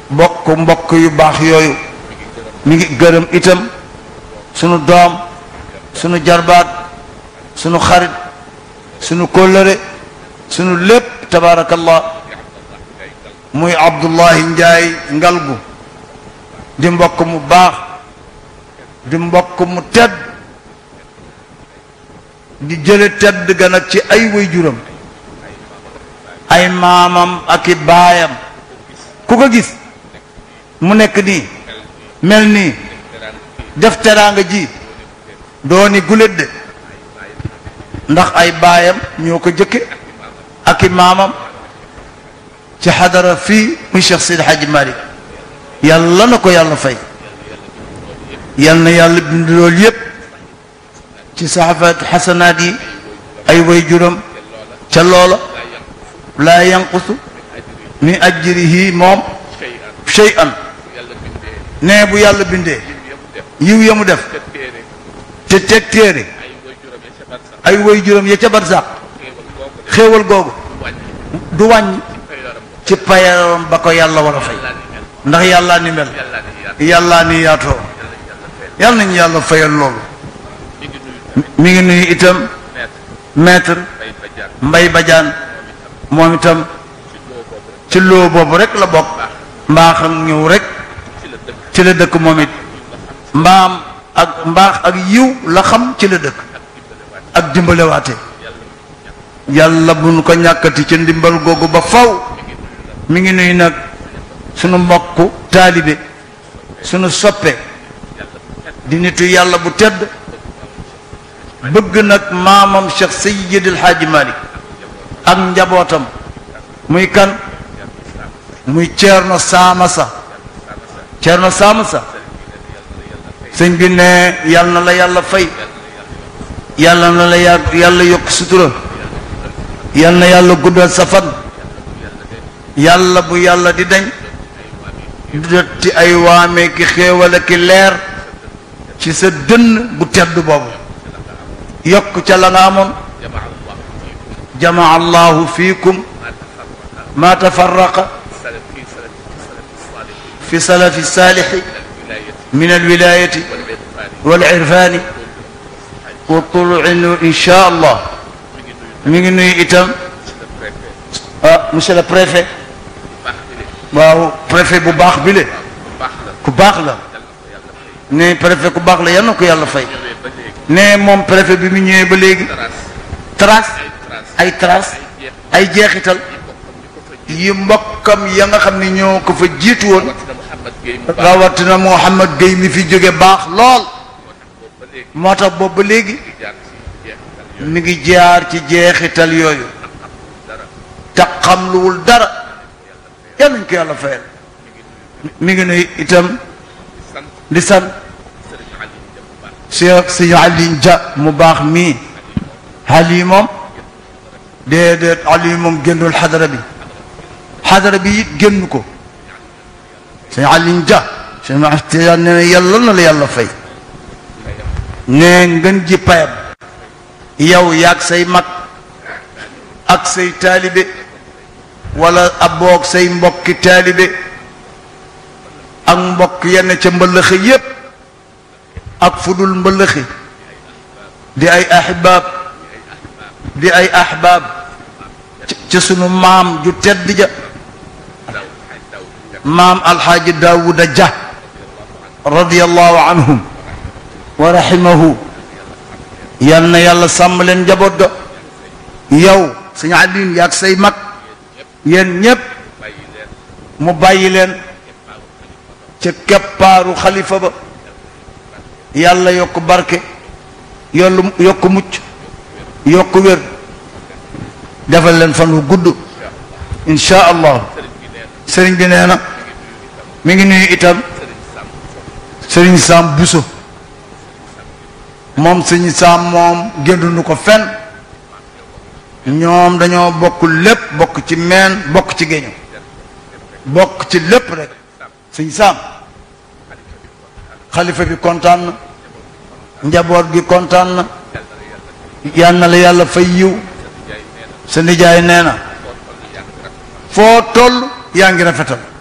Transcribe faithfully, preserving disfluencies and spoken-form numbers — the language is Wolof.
bokk mbokk yu baax yooyu mi ngi gërëm itam sunu doom sunu jarbaat sunu xarit sunu kóllëre sunu lépp tabaarakallah muy Abdullahi Njaay Ngalgu di mbokk mu baax di mbokk mu tedd di jële tedd ga nag ci ay waajuram ay maamam ak i baayam ku ko gis mu nekk nii mel nii def teraanga ji dooni gulet de ndax ay baayam ñoo ko jëkke ak i maamam ci xadara fii muy Cheikh Seydi Hadji Malick yàlla na ko yàlla fay yal na yàlla bind loolu yépp ci saxafaat xasanaat yi ay waajuram ca loola laa yanqusu min ajrihi moom shay'an nee bu yàlla bindee yiw ya mu def te teg téere ay waajuram ya ca barsàq xéewal googu du wàññi ci payaram ba ko yàlla war a fay ndax yàllaa ni mel yàllaa ni yaatoo yàlla nañu yàlla fayal loolu mi ngi nuyu itam maître Mbay Badiane moom itam ci loo boobu rek la bokk mbaaxam ñëw rek ci la dëkk moom it mbaam ak mbaax ak yiw la xam ci la dëkk ak dimbalewaate yàlla bu nu ko ñàkkati ci ndimbal googu ba faw mi ngi nuyu nag sunu mbokku taalibe sunu soppe di nitu yàlla bu tedd bëgg nag maamam Cheikh Seydi El Hadji Malick ak njabootam muy kan muy Ceerno Saamasa Ceerno Saamasa sëñ bi ne yàlla na la yàlla fay yàlla na la yàlla yokk sutura yàlla na yàlla guddal sa fan yàlla bu yàlla di dañ di dotti ay waamee ki xéewale ki leer ci sa dënn bu tedd boobu yokk ca la nga amoon jamaa allahu fiikum ma tafarraqa fi salafi saalixi min alwilayati walirfani wa tuluin insha allah mi ngi nuyu itam ah monsieur le préfet waaw préfet bu baax bi le ku baax la ne préfet ku baax la yal na ko yàlla fay ne moom préfet bi mu ñëwee ba léegi trace ay trace ay jeexital yi mbokkam ya nga xam ne ñoo ko fa jiitu woon rawatina Mouhamad Gueye mi fi jóge baax lool moo tax boobu ba léegi mi ngi jaar ci jeexital yooyu te xam luwul dara yal nañ ko yàlla fayal mi ngi nuy itam di sant Cheikh Sëñ Ali Dia mu baax mii Ali moom déedéet Ali moom génnul xadara bi xadara bi it génn ko Sëñ Ali Dia Sëñ Mahtiyaan nee na yàlla na la yàlla fay ne ngeen ji payam yow yaag say mag ak say taalibe wala aboog say mbokki taalibe ak mbokk yenn ca mbëllëxi yépp ak fudul mbëllëxi di ay ahbaab di ay ahbaab ca sunu maam ju tedd ja maam alxaaji daawuda ja radiyallahu anhum wa rahimahu yal na yàlla sàmm leen njaboot ga yow sëñ Aliin yaag say mag yéen ñépp mu bàyyi leen ca keppaaru xalifa ba yàlla yokk barke yollu yokk mucc yokk wér defal leen fan wu gudd insha allah sëriñ bi nee na mi ngi nuyu itam sëriñ Sam Buso moom sëriñ Sam moom génduñu ko fenn ñoom dañoo bokk lépp bokk ci meen bokk ci géño bokk ci lépp rek sëriñ Sam xalifa bi kontaan na njaboot gi kontaan na yal na la yàlla fay yiw sa nijaay nee na foo toll yaa ngi rafetal